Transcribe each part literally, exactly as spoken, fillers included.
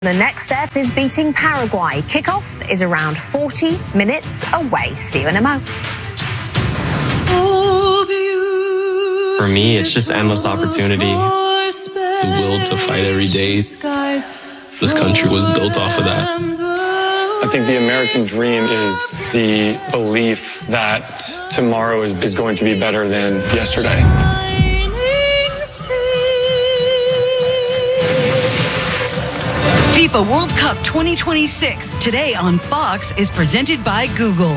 The next step is beating Paraguay. Kickoff is around forty minutes away. See you in a moment. For me, it's just endless opportunity. The will to fight every day. This country was built off of that. I think the American dream is the belief that tomorrow is, is going to be better than yesterday. FIFA World Cup twenty twenty-six, today on Fox, is presented by Google.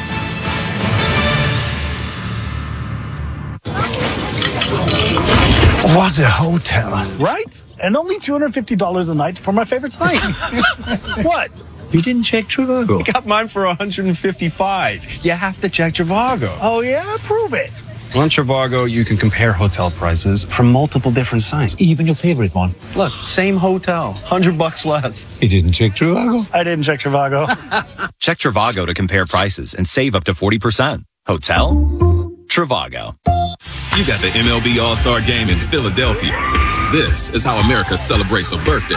What a hotel. Right? And only two hundred fifty dollars a night for my favorite site. What? You didn't check Trivago. I got mine for one hundred fifty-five dollars. You have to check Trivago. Oh, yeah? Prove it. On Trivago, you can compare hotel prices from multiple different sites. Even your favorite one. Look, same hotel, one hundred bucks less. You didn't check Trivago? I didn't check Trivago. Check Trivago to compare prices and save up to forty percent. Hotel? Trivago. You got the M L B All-Star Game in Philadelphia. This is how America celebrates a birthday.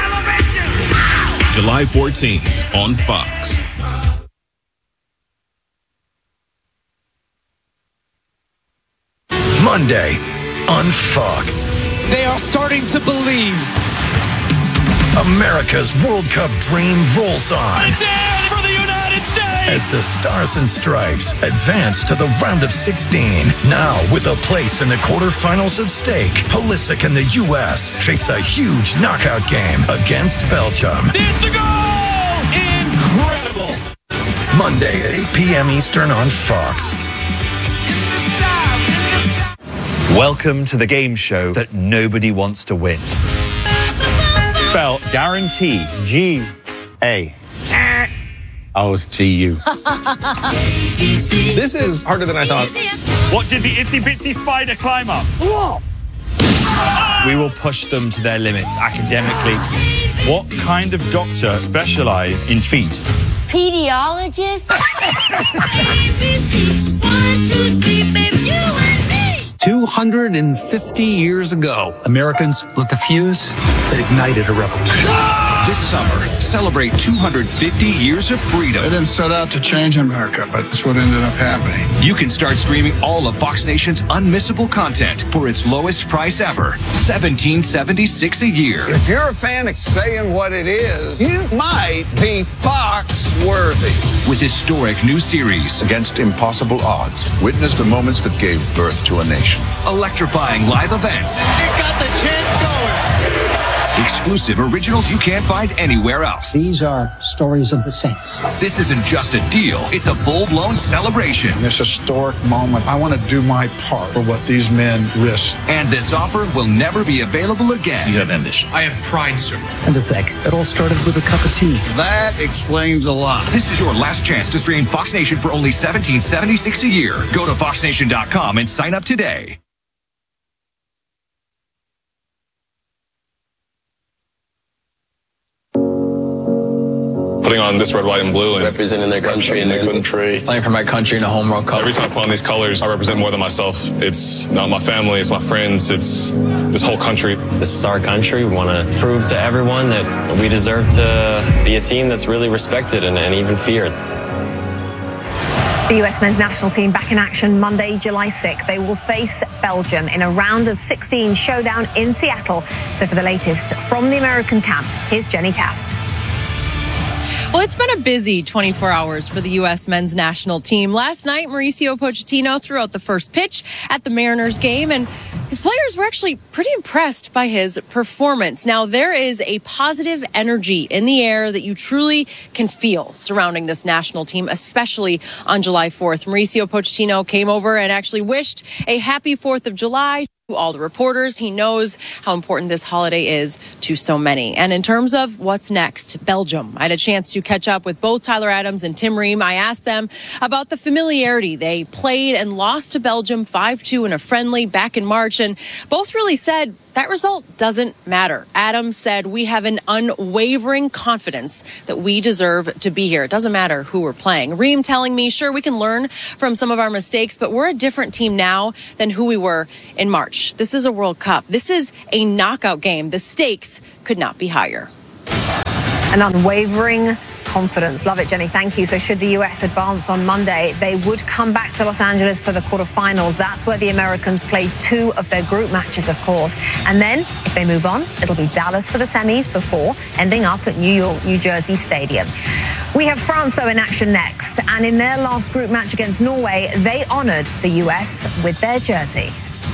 July fourteenth on Fox. Monday on Fox. They are starting to believe. America's World Cup dream rolls on. It's in for the United States! As the Stars and Stripes advance to the round of sixteen. Now, with a place in the quarterfinals at stake, Pulisic and the U S face a huge knockout game against Belgium. It's a goal! Incredible! Monday at eight p.m. Eastern on Fox. Welcome to the game show that nobody wants to win. Spell guarantee. G A. Oh, it's G U. This is harder than I thought. What did the itsy bitsy spider climb up? Whoa. We will push them to their limits academically. What kind of doctor specializes in feet? Pediatrician. two hundred fifty years ago, Americans lit the fuse that ignited a revolution. This summer, celebrate two hundred fifty years of freedom. They didn't set out to change America, but it's what ended up happening. You can start streaming all of Fox Nation's unmissable content for its lowest price ever, seventeen seventy-six a year. If you're a fan of saying what it is, you might be Fox worthy. With historic new series. Against impossible odds, witness the moments that gave birth to a nation. Electrifying live events. You got the chance going. Exclusive originals you can't find anywhere else. These are stories of the saints. This isn't just a deal, it's a full-blown celebration. In this historic moment, I want to do my part for what these men risked. And this offer will never be available again. You have ambition. I have pride, sir. And to think, it all started with a cup of tea. That explains a lot. This is your last chance to stream Fox Nation for only seventeen seventy-six a year. Go to fox nation dot com and sign up today. Putting on this red, white, and blue, and representing their country and their country. Playing for my country in a home World Cup. Every time I put on these colors, I represent more than myself. It's not my family, it's my friends, it's this whole country. This is our country. We want to prove to everyone that we deserve to be a team that's really respected and, and even feared. The U S men's national team back in action Monday, July sixth. They will face Belgium in a round of sixteen showdown in Seattle. So for the latest from the American camp, here's Jenny Taft. Well, it's been a busy twenty-four hours for the U S men's national team. Last night, Mauricio Pochettino threw out the first pitch at the Mariners game, and his players were actually pretty impressed by his performance. Now, there is a positive energy in the air that you truly can feel surrounding this national team, especially on July fourth. Mauricio Pochettino came over and actually wished a happy fourth of July to all the reporters. He knows how important this holiday is to so many. And in terms of what's next, Belgium. I had a chance to catch up with both Tyler Adams and Tim Ream. I asked them about the familiarity. They played and lost to Belgium five two in a friendly back in March, and both really said that result doesn't matter. Adams said, we have an unwavering confidence that we deserve to be here. It doesn't matter who we're playing. Reem telling me, sure, we can learn from some of our mistakes, but we're a different team now than who we were in March. This is a World Cup. This is a knockout game. The stakes could not be higher. An unwavering confidence. Love it, Jenny. Thank you. So should the U S advance on Monday, they would come back to Los Angeles for the quarterfinals. That's where the Americans played two of their group matches, of course. And then, if they move on, it'll be Dallas for the semis before ending up at New York, New Jersey Stadium. We have France, though, in action next. And in their last group match against Norway, they honoured the U S with their jersey.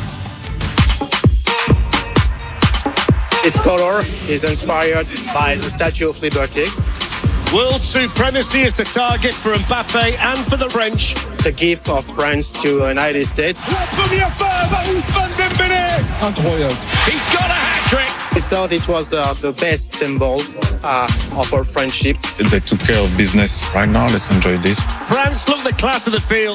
This color is inspired by the Statue of Liberty. World supremacy is the target for Mbappe and for the French. It's a gift of France to the United States. La première femme à Ousmane Dembélé. Incroyable. He's got a hat-trick. We thought it was uh, the best symbol uh, of our friendship. They took care of business. Right now, let's enjoy this. France look the class of the field.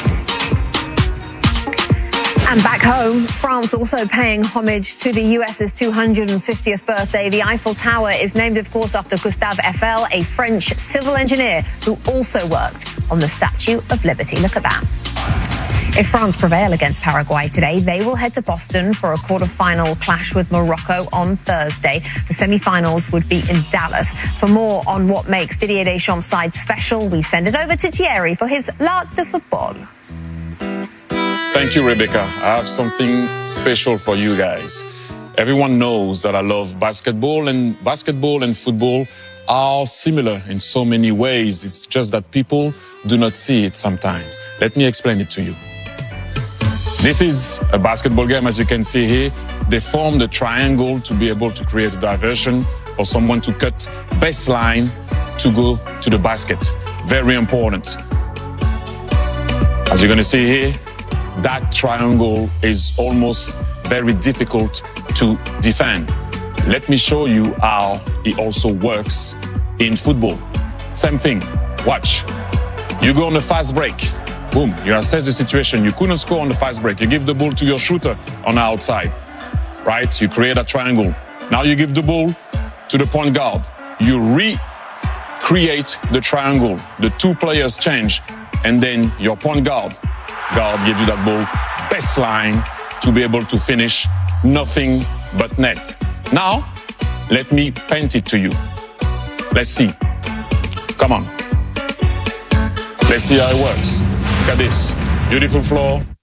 And back home, France also paying homage to the U S's two hundred fiftieth birthday. The Eiffel Tower is named, of course, after Gustave Eiffel, a French civil engineer who also worked on the Statue of Liberty. Look at that. If France prevail against Paraguay today, they will head to Boston for a quarter-final clash with Morocco on Thursday. The semi-finals would be in Dallas. For more on what makes Didier Deschamps' side special, we send it over to Thierry for his L'Art de Football. Thank you, Rebecca. I have something special for you guys. Everyone knows that I love basketball, and basketball and football are similar in so many ways. It's just that people do not see it sometimes. Let me explain it to you. This is a basketball game, as you can see here. They form the triangle to be able to create a diversion for someone to cut baseline to go to the basket. Very important. As you're going to see here, that triangle is almost very difficult to defend. Let me show you how it also works in football. Same thing. Watch. You go on a fast break. Boom. You assess the situation. You couldn't score on the fast break. You give the ball to your shooter on the outside. Right? You create a triangle. Now you give the ball to the point guard. You recreate the triangle. The two players change. And then your point guard guard gives you that ball baseline to be able to finish nothing but net. Now, let me paint it to you. Let's see. Come on. Let's see how it works. Look at this. Beautiful floor.